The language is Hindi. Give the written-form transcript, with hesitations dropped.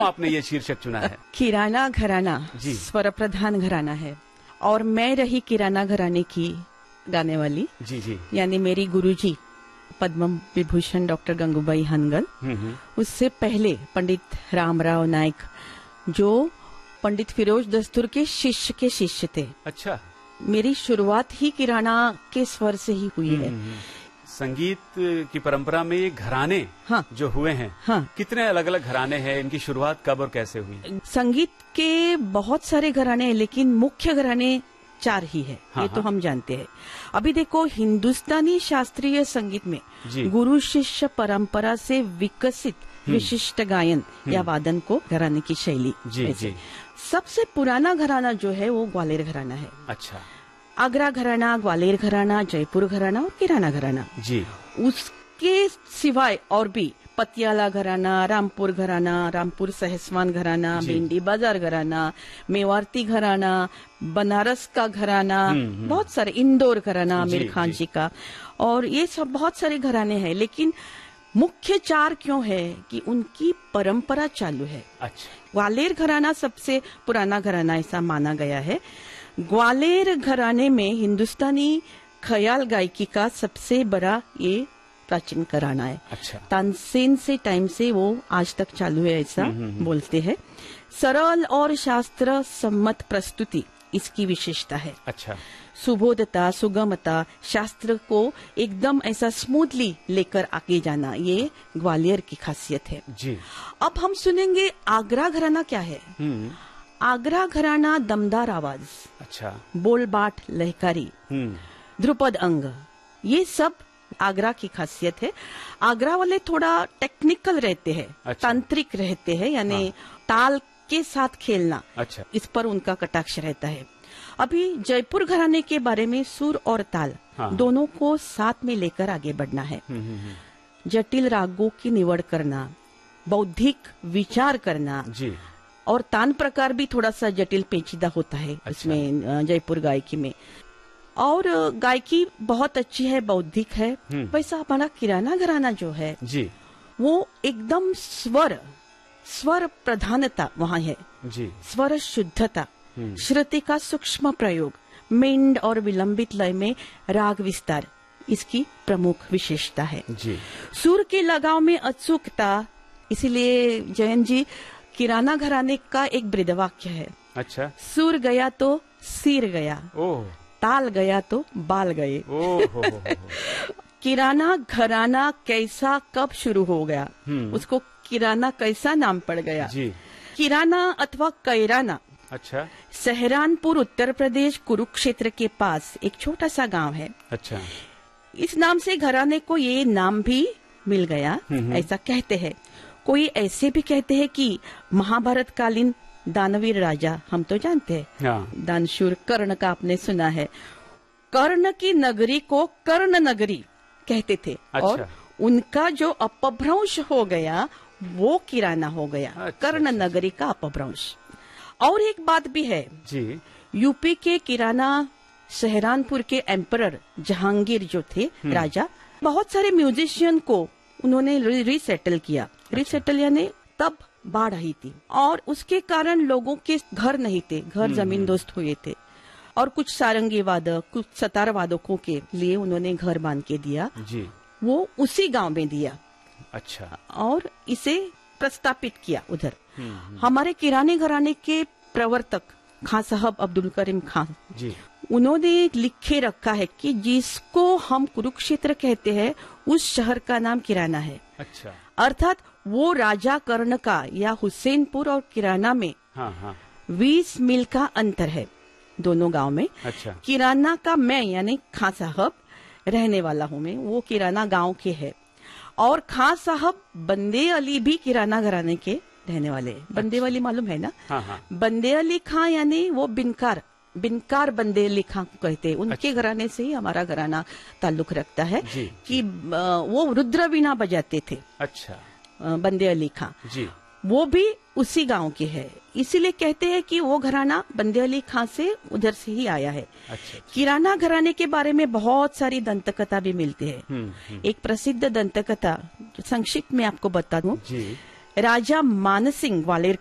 आपने ये शीर्षक चुना है? किराना घराना जी। स्वर प्रधान घराना है और मैं रही किराना घराने की गाने वाली। जी जी। यानी मेरी गुरुजी पद्म विभूषण डॉक्टर गंगूबाई हनगल, उससे पहले पंडित रामराव नायक जो पंडित फिरोज दस्तूर के शिष्य थे। अच्छा। मेरी शुरुआत ही किराना के स्वर से ही हुई है। संगीत की परंपरा में ये घराने हाँ। जो हुए हैं, हाँ। कितने अलग अलग घराने हैं, इनकी शुरुआत कब और कैसे हुई? संगीत के बहुत सारे घराने हैं, लेकिन मुख्य घराने 4 ही है। हाँ, ये तो हम जानते हैं। अभी देखो, हिंदुस्तानी शास्त्रीय संगीत में जी। गुरु शिष्य परंपरा से विकसित विशिष्ट गायन या वादन को घराने की शैली। जी जी। सबसे पुराना घराना जो है वो ग्वालियर घराना है। अच्छा। आगरा घराना, ग्वालियर घराना, जयपुर घराना और किराना घराना। जी। उसके सिवाय और भी पतियाला घराना, रामपुर घराना, रामपुर सहसवान घराना, भिंडी बाजार घराना, मेवाती घराना, बनारस का घराना, बहुत सारे, इंदौर घराना आमिर खान जी का, और ये सब बहुत सारे घराने हैं। लेकिन मुख्य 4 क्यों है कि उनकी परंपरा चालू है। अच्छा। ग्वालियर घराना सबसे पुराना घराना ऐसा माना गया है। ग्वालियर घराने में हिंदुस्तानी ख्याल गायकी का सबसे बड़ा ये प्राचीन घराना है। अच्छा। तानसेन से टाइम से वो आज तक चालू है, ऐसा बोलते हैं। सरल और शास्त्र सम्मत प्रस्तुति इसकी विशेषता है। अच्छा। सुबोधता, सुगमता, शास्त्र को एकदम ऐसा स्मूथली लेकर आगे जाना, ये ग्वालियर की खासियत है। जी। अब हम सुनेंगे आगरा घराना क्या है। आगरा घराना दमदार आवाज, अच्छा, बोल बाट लहकारी, ध्रुपद अंग, ये सब आगरा की खासियत है। आगरा वाले थोड़ा टेक्निकल रहते हैं। अच्छा। तांत्रिक रहते हैं, यानी ताल के साथ खेलना। अच्छा। इस पर उनका कटाक्ष रहता है। अभी जयपुर घराने के बारे में सुर और ताल दोनों को साथ में लेकर आगे बढ़ना है। जटिल रागों की निवड़ करना, बौद्धिक विचार करना जी। और तान प्रकार भी थोड़ा सा जटिल पेचीदा होता है। अच्छा। इसमें जयपुर गायकी में, और गायकी बहुत अच्छी है, बौद्धिक है। वैसा हमारा किराना घराना जो है जी, वो एकदम स्वर प्रधानता वहाँ है जी। स्वर शुद्धता, श्रुति का सूक्ष्म प्रयोग, मेंड और विलंबित लय में राग विस्तार इसकी प्रमुख विशेषता है। जी। सुर के लगाव में अचूकता, इसीलिए जयंत जी किराना घराने का एक बृहदवाक्य है। अच्छा। सुर गया तो सिर गया, ओह। ताल गया तो बाल गए। ओह। किराना घराना कैसा कब शुरू हो गया, उसको किराना कैसा नाम पड़ गया। जी। किराना अथवा कैराना, अच्छा, सहरानपुर उत्तर प्रदेश कुरुक्षेत्र के पास एक छोटा सा गांव है। अच्छा। इस नाम से घराने को ये नाम भी मिल गया, ऐसा कहते हैं। कोई ऐसे भी कहते हैं कि महाभारत कालीन दानवीर राजा, हम तो जानते हैं हाँ। दानशूर कर्ण का आपने सुना है, कर्ण की नगरी को कर्ण नगरी कहते थे। अच्छा। और उनका जो अपभ्रंश हो गया वो किराना हो गया। अच्छा, कर्ण अच्छा। नगरी का अपभ्रंश। और एक बात भी है जी। यूपी के किराना सहरानपुर के एम्परर जहांगीर जो थे राजा, बहुत सारे म्यूजिशियन को उन्होंने रिसेटल किया। रिसेटल यानी तब बाढ़ आई थी और उसके कारण लोगों के घर नहीं थे, घर जमीन दोस्त हुए थे, और कुछ सारंगी वादक, कुछ सतार वादकों के लिए उन्होंने घर बांध के दिया। जी। वो उसी गांव में दिया। अच्छा। और इसे प्रस्तापित किया उधर। हमारे किराने घराने के प्रवर्तक खां साहब अब्दुल करीम खान जी, उन्होंने लिखे रखा है कि जिसको हम कुरुक्षेत्र कहते हैं उस शहर का नाम किराना है। अच्छा। अर्थात वो राजा कर्ण का या हुसैनपुर और किराना में हाँ हाँ। 20 मील का अंतर है दोनों गांव में। अच्छा। किराना का मैं यानी खां साहब रहने वाला हूँ, मैं वो किराना गांव के है, और खां साहब बंदे अली भी किराना घराने के रहने वाले हैं। बंदे वाली मालूम है ना? हाँ हाँ। बंदे अली खां यानी वो बिनकार बंदे अली खां कहते हैं। उनके अच्छा। घराने से ही हमारा घराना ताल्लुक रखता है जी, कि वो रुद्र वीणा बजाते थे। अच्छा। बंदे अली खां जी। वो भी उसी गांव के है, इसीलिए कहते हैं कि वो घराना बंदे अली खां से उधर से ही आया है। अच्छा। किराना घराने के बारे में बहुत सारी दंतकथा भी मिलती है। एक प्रसिद्ध दंतकथा संक्षिप्त में आपको बता दूं जी। राजा मानसिंह ग्वालियर